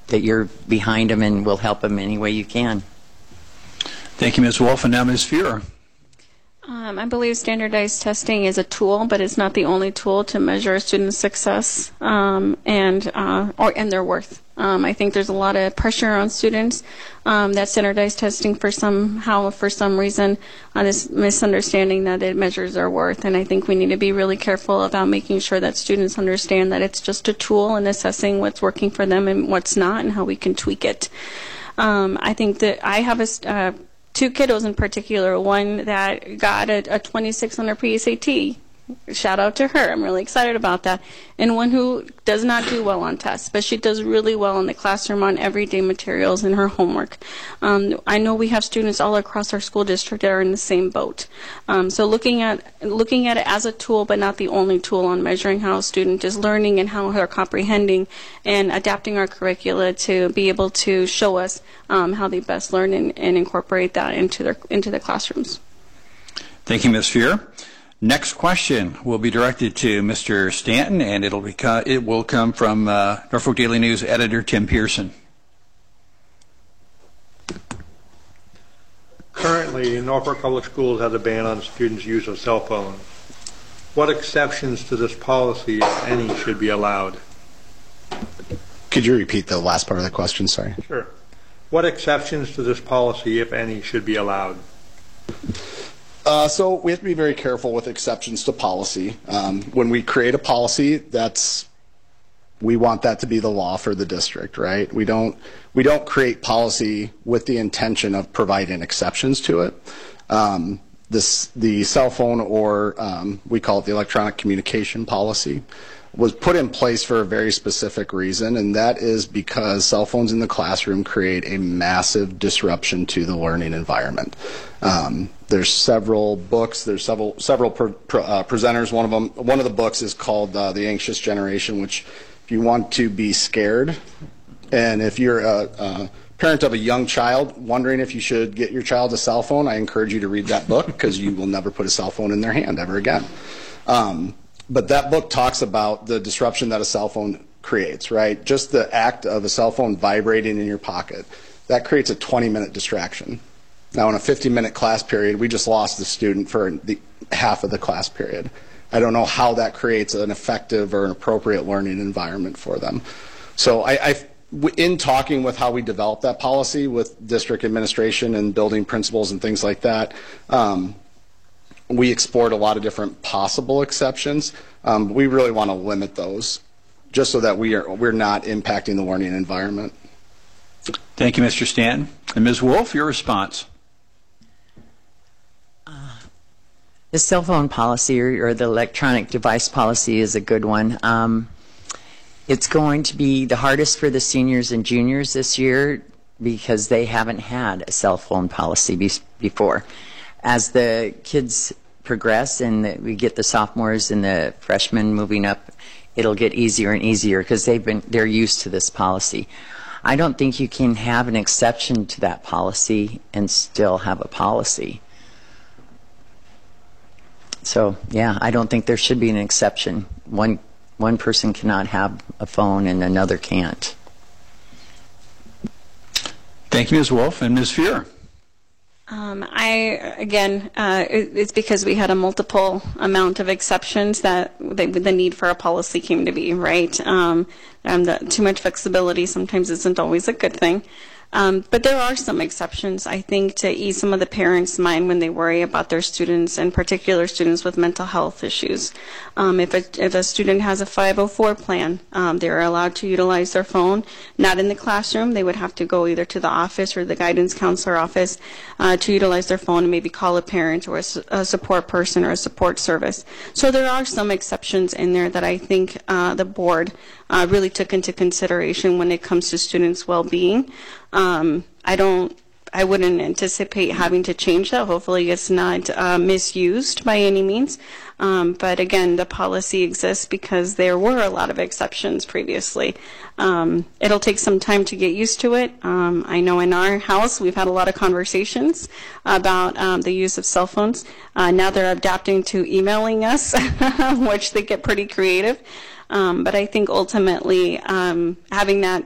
that you're behind them and will help them any way you can. Thank you, Ms. Wolf. And now Ms. Fuhrer. I believe standardized testing is a tool, but it's not the only tool to measure a student's success and their worth. I think there's a lot of pressure on students that standardized testing for some reason this misunderstanding that it measures their worth. And I think we need to be really careful about making sure that students understand that it's just a tool and assessing what's working for them and what's not and how we can tweak it. I think that I have two kiddos in particular, one that got a 26 on her PSAT. Shout out to her. I'm really excited about that. And one who does not do well on tests, but she does really well in the classroom on everyday materials and her homework. I know we have students all across our school district that are in the same boat. So looking at it as a tool, but not the only tool on measuring how a student is learning and how they're comprehending and adapting our curricula to be able to show us how they best learn and incorporate that into the classrooms. Thank you, Ms. Fuhrer. Next question will be directed to Mr. Stanton, and it will come from Norfolk Daily News editor Tim Pearson. Currently, Norfolk Public Schools has a ban on students' use of cell phones. What exceptions to this policy, if any, should be allowed? Could you repeat the last part of the question? Sorry. Sure. What exceptions to this policy, if any, should be allowed? So we have to be very careful with exceptions to policy. When we create a policy, we want that to be the law for the district, right? We don't create policy with the intention of providing exceptions to it. The cell phone, or we call it the electronic communication policy, was put in place for a very specific reason, and that is because cell phones in the classroom create a massive disruption to the learning environment. There's several books, there's several presenters. One of the books is called The Anxious Generation, which if you want to be scared, and if you're a parent of a young child wondering if you should get your child a cell phone, I encourage you to read that book because you will never put a cell phone in their hand ever again. But that book talks about the disruption that a cell phone creates, right? Just the act of a cell phone vibrating in your pocket, that creates a 20-minute distraction. Now, in a 50-minute class period, we just lost the student for the half of the class period. I don't know how that creates an effective or an appropriate learning environment for them. So in talking with how we develop that policy with district administration and building principals and things like that, we explored a lot of different possible exceptions. We really want to limit those just so that we're not impacting the learning environment. Thank you, Mr. Stanton. And Ms. Wolf, your response. The cell phone policy or the electronic device policy is a good one. It's going to be the hardest for the seniors and juniors this year because they haven't had a cell phone policy before. As the kids progress and we get the sophomores and the freshmen moving up, it'll get easier and easier because they're used to this policy. I don't think you can have an exception to that policy and still have a policy. So, yeah, I don't think there should be an exception. One person cannot have a phone and another can't. Thank you, Ms. Wolf. And Ms. Fuhrer. It's because we had a multiple amount of exceptions that the need for a policy came to be, right? Too much flexibility sometimes isn't always a good thing. But there are some exceptions, I think, to ease some of the parents' mind when they worry about their students, and particular students with mental health issues. If a student has a 504 plan, they're allowed to utilize their phone, not in the classroom. They would have to go either to the office or the guidance counselor office to utilize their phone and maybe call a parent or a support person or a support service. So there are some exceptions in there that I think the board really took into consideration when it comes to students' well-being. I wouldn't anticipate having to change that. Hopefully it's not misused by any means. But again, the policy exists because there were a lot of exceptions previously. It'll take some time to get used to it. I know in our house we've had a lot of conversations about the use of cell phones. Now they're adapting to emailing us, which they get pretty creative. But I think ultimately having that